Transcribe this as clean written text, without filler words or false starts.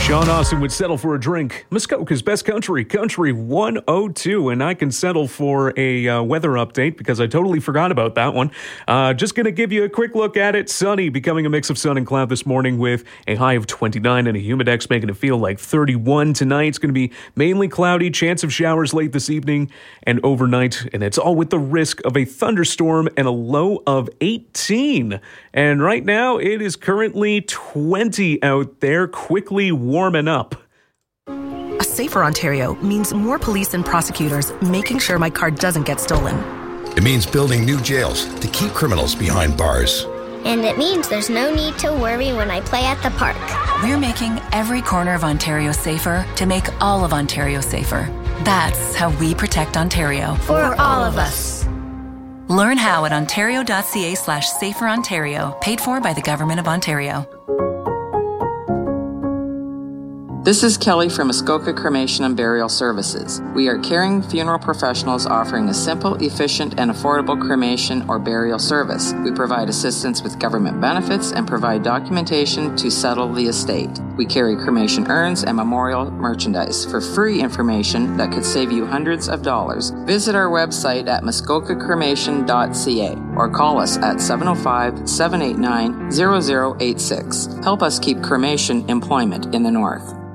Sean Austin would settle for a drink. Muskoka's best country, Country 102, and I can settle for a weather update because I totally forgot about that one. Just going to give you a quick look at it. Sunny, becoming a mix of sun and cloud this morning with a high of 29 and a humidex making it feel like 31 tonight. It's going to be mainly cloudy, chance of showers late this evening and overnight, and it's all with the risk of a thunderstorm and a low of 18. And right now, it is currently 20 out there, quickly warming up. A safer Ontario means more police and prosecutors making sure my car doesn't get stolen. It means building new jails to keep criminals behind bars. And it means there's no need to worry when I play at the park. We're making every corner of Ontario safer to make all of Ontario safer. That's how we protect Ontario. For all of us. Learn how at ontario.ca/saferontario, paid for by the Government of Ontario. This is Kelly from Muskoka Cremation and Burial Services. We are caring funeral professionals offering a simple, efficient, and affordable cremation or burial service. We provide assistance with government benefits and provide documentation to settle the estate. We carry cremation urns and memorial merchandise. For free information that could save you hundreds of dollars, visit our website at muskokacremation.ca or call us at 705-789-0086. Help us keep cremation employment in the North.